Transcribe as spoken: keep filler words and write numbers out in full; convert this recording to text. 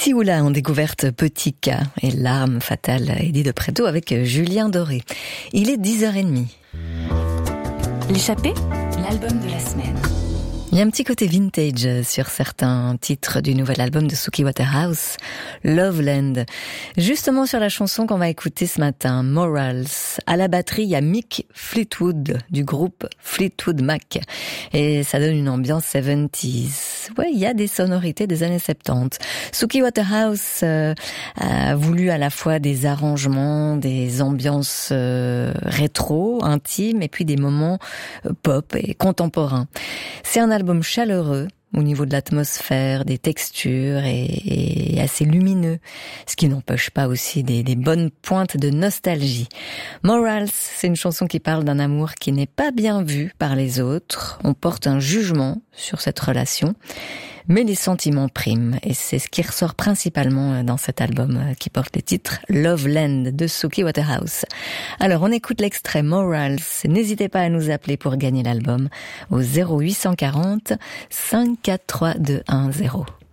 Ici ou là, en découverte Petit K et L'arme fatale, Eddie de Pretto avec Julien Doré. Il est dix heures trente. L'échappée, l'album de la semaine. Il y a un petit côté vintage sur certains titres du nouvel album de Suki Waterhouse, Loveland. Justement sur la chanson qu'on va écouter ce matin, Morals. À la batterie, il y a Mick Fleetwood du groupe Fleetwood Mac. Et ça donne une ambiance soixante-dix. Ouais, il y a des sonorités des années soixante-dix. Suki Waterhouse euh, a voulu à la fois des arrangements, des ambiances euh, rétro, intimes, et puis des moments euh, pop et contemporains. C'est un album chaleureux au niveau de l'atmosphère, des textures et, et assez lumineux, ce qui n'empêche pas aussi des, des bonnes pointes de nostalgie. Morals, c'est une chanson qui parle d'un amour qui n'est pas bien vu par les autres. On porte un jugement sur cette relation, mais les sentiments priment, et c'est ce qui ressort principalement dans cet album qui porte le titre Loveland de Suki Waterhouse. Alors on écoute l'extrait Morals, n'hésitez pas à nous appeler pour gagner l'album au zéro huit cent quarante cinq quatre trois deux un zéro.